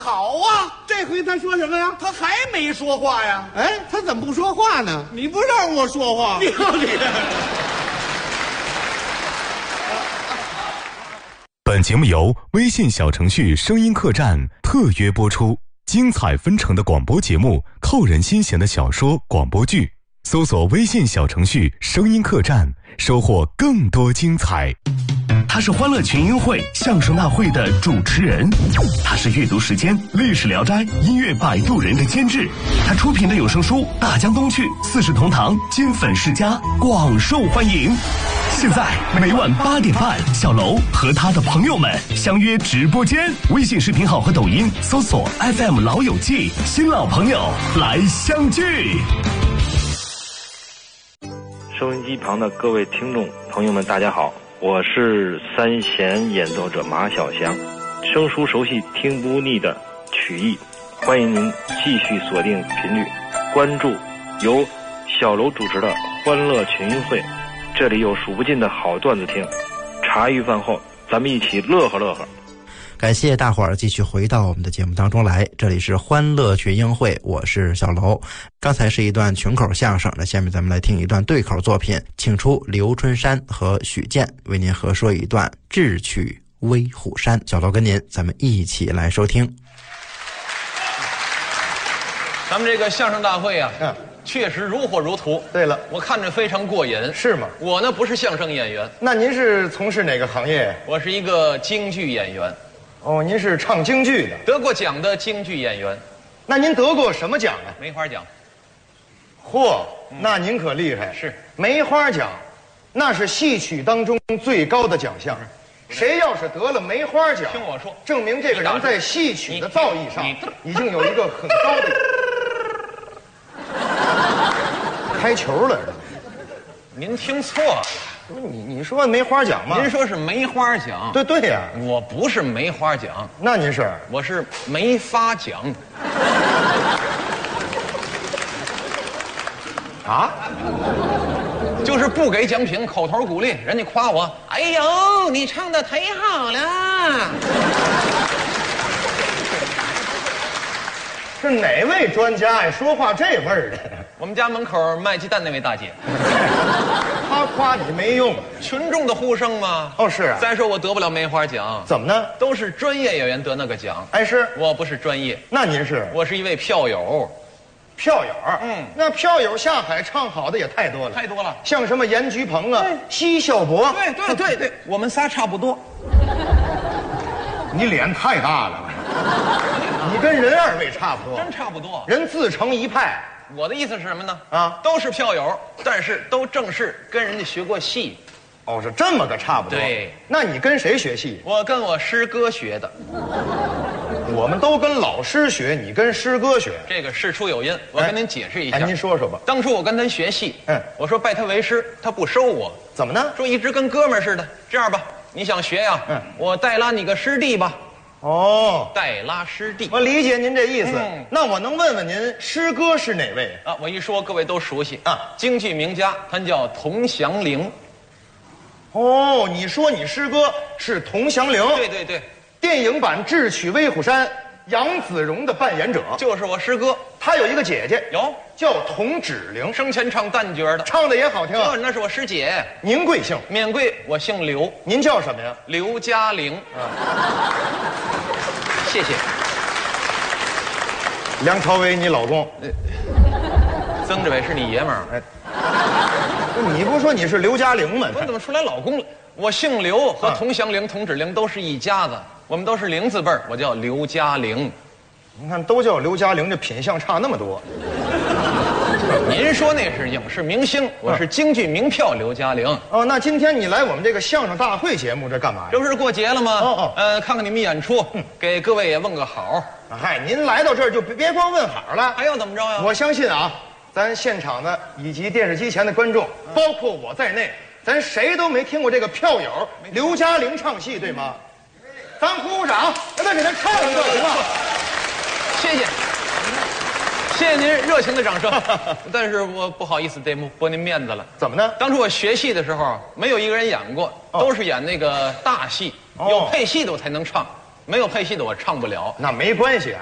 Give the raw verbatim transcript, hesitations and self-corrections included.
好啊， 这回他说什么呀？ 他还没说话呀。 哎，他怎么不说话呢？ 你不让我说话， 你要你。 本节目由微信小程序声音客栈特约播出，精彩纷呈的广播节目，扣人心弦的小说广播剧，搜索微信小程序声音客栈，收获更多精彩。 他是欢乐群英会相声大会的主持人，他是阅读时间历史聊斋音乐摆渡人的监制，他出品的有声书《大江东去》四世同堂金粉世家广受欢迎。现在每晚八点半，小楼和他的朋友们相约直播间，微信视频号和抖音搜索 F M 老友记，新老朋友来相聚。 收音机旁的各位听众朋友们，大家好，我是三弦演奏者马小祥，生疏熟悉听不腻的曲艺，欢迎您继续锁定频率，关注由小楼主持的欢乐群英会，这里有数不尽的好段子听，茶余饭后咱们一起乐呵乐呵。 感谢大伙儿继续回到我们的节目当中来，这里是欢乐群英会，我是小楼。刚才是一段群口相声，那下面咱们来听一段对口作品，请出刘春山和许健为您合说一段《智取威虎山》。小楼跟您，咱们一起来收听。 咱们这个相声大会啊， 嗯， 确实如火如荼。 对了， 我看着非常过瘾。 是吗？ 我呢不是相声演员， 那您是从事哪个行业？ 我是一个京剧演员。 哦，您是唱京剧的， 得过奖的京剧演员。 那您得过什么奖啊？ 梅花奖。 嚯，那您可厉害。 是梅花奖，那是戏曲当中最高的奖项。谁要是得了梅花奖， 听我说， 证明这个人在戏曲的造诣上已经有一个很高的。开球了， 您听错了。 不是你你说梅花奖吗？ 您说是梅花奖。 对对呀， 我不是梅花奖。 那您是？ 我是梅发奖。 啊？ 就是不给奖品，口头鼓励，人家夸我，哎呦，你唱的忒好了。 是哪位专家呀？说话这味儿的？ 我们家门口卖鸡蛋那位大姐。 他夸你没用， 群众的呼声嘛。 哦，是啊。 再说我得不了梅花奖， 怎么呢？ 都是专业演员得那个奖。 哎，是我不是专业。 那您是？ 我是一位票友。 票友？ 嗯， 那票友下海唱好的也太多了， 太多了。 像什么严菊鹏啊、奚孝伯。 对对对对，我们仨差不多。 你脸太大了，你跟人二位差不多， 真差不多。 人自成一派。 我的意思是什么呢？ 啊， 都是票友，但是都正式跟人家学过戏。 哦，是这么个差不多。 对， 那你跟谁学戏？ 我跟我师哥学的。 我们都跟老师学，你跟师哥学， 这个事出有因，我跟您解释一下。 哎，您说说吧。 当初我跟他学戏， 嗯， 我说拜他为师，他不收我。 怎么呢？ 说一直跟哥们儿似的。这样吧，你想学呀？ 嗯， 我代拉你个师弟吧。 哦， 代拉师弟， 我理解您这意思。 嗯， 那我能问问您，师哥是哪位啊？我一说各位都熟悉啊， 京剧名家，他叫佟祥龄。 哦，你说你师哥是佟祥龄？ 对对对， 电影版《智取威虎山》杨子荣的扮演者就是我师哥。 他有一个姐姐， 有叫佟芷玲， 生前唱旦角的， 唱的也好听。 哦，那是我师姐。 您贵姓？ 免贵，我姓刘。 您叫什么呀？ 刘嘉玲。啊，谢谢。 梁朝伟，你老公？ 呃，曾志伟是你爷们儿。 哎，你不说你是刘嘉玲吗？ 我怎么出来老公了？我姓刘，和佟祥龄、佟芷玲都是一家子，我们都是玲字辈儿，我叫刘嘉玲。 你看，都叫刘嘉玲，这品相差那么多。 您说那是影视明星，我是京剧名票刘嘉玲。 哦，那今天你来我们这个相声大会节目，这干嘛呀？ 这不是过节了吗？ 哦哦， 呃，看看你们演出，嗯，给各位也问个好。 嗨，您来到这儿就别别光问好了， 还要怎么着呀？ 我相信啊，咱现场的以及电视机前的观众，包括我在内，咱谁都没听过这个票友刘嘉玲唱戏，对吗？咱鼓鼓掌，让他给他唱一个，行吗？ 谢谢，谢谢您热情的掌声。但是我不好意思得驳您面子了。 怎么呢？ 当初我学戏的时候，没有一个人演过，都是演那个大戏，有配戏的我才能唱。 没有配戏的我唱不了。 那没关系，